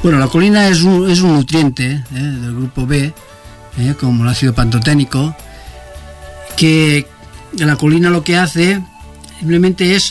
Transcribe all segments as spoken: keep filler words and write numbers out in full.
Bueno, la colina es un, es un nutriente ¿eh? del grupo B, ¿eh? como el ácido pantoténico, que la colina lo que hace simplemente es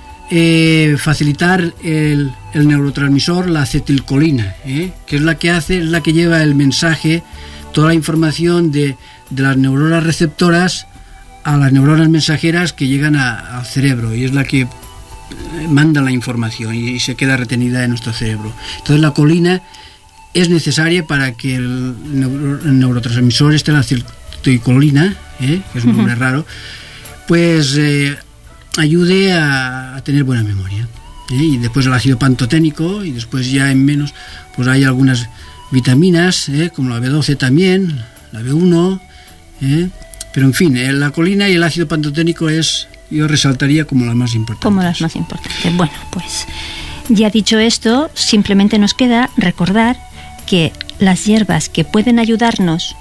eh, facilitar el, el neurotransmisor, la acetilcolina, ¿eh? que es la que hace, es la que lleva el mensaje, toda la información de, de las neuronas receptoras a las neuronas mensajeras que llegan a, al cerebro, y es la que manda la información y, y se queda retenida en nuestro cerebro. Entonces la colina es necesaria para que el, neuro, el neurotransmisor, este, la acetilcolina, ¿eh? que es un nombre uh-huh. raro, pues eh, ayude a, a tener buena memoria. ¿eh? Y después el ácido pantoténico, y después ya en menos, pues hay algunas vitaminas, ¿eh? como la B doce también, la B uno, ¿eh? pero en fin, eh, la colina y el ácido pantoténico es, yo resaltaría como las más importantes. Como las más importantes. Bueno, pues ya dicho esto, simplemente nos queda recordar que las hierbas que pueden ayudarnos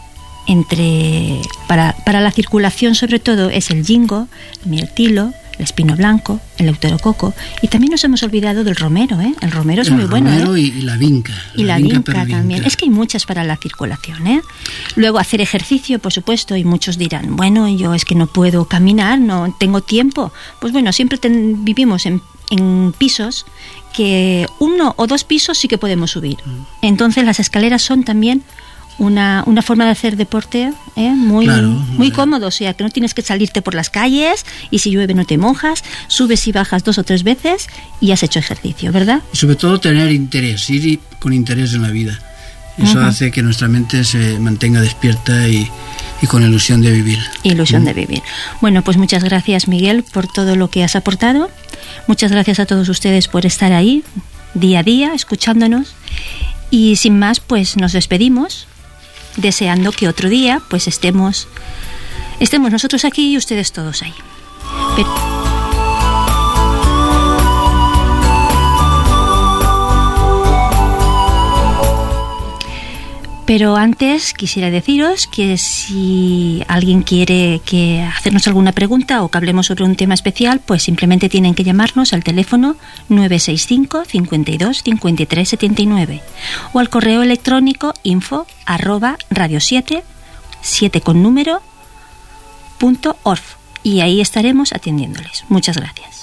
entre para, para la circulación, sobre todo, es el ginkgo, el mirtilo, el espino blanco, el deuterococo, y también nos hemos olvidado del romero, ¿eh? El romero es el muy bueno, romero ¿eh? y, y la vinca. Y la, la vinca, vinca también. Es que hay muchas para la circulación, ¿eh? Luego hacer ejercicio, por supuesto, y muchos dirán, bueno, yo es que no puedo caminar, no tengo tiempo. Pues bueno, siempre ten, vivimos en, en pisos que uno o dos pisos sí que podemos subir. Entonces las escaleras son también Una, una forma de hacer deporte ¿eh? muy, claro, muy cómodo, o sea, que no tienes que salirte por las calles y si llueve no te mojas, subes y bajas dos o tres veces y has hecho ejercicio, ¿verdad? Y sobre todo tener interés, ir con interés en la vida. Eso uh-huh. hace que nuestra mente se mantenga despierta y, y con ilusión de vivir. Ilusión uh-huh. de vivir. Bueno, pues muchas gracias, Miguel, por todo lo que has aportado. Muchas gracias a todos ustedes por estar ahí día a día, escuchándonos. Y sin más, pues nos despedimos, deseando que otro día pues estemos estemos nosotros aquí y ustedes todos ahí. Pero, pero antes quisiera deciros que si alguien quiere que hacernos alguna pregunta o que hablemos sobre un tema especial, pues simplemente tienen que llamarnos al teléfono nueve seis cinco, cincuenta y dos, cincuenta y tres, setenta y nueve o al correo electrónico info arroba radio siete, siete con número, punto org, y ahí estaremos atendiéndoles. Muchas gracias.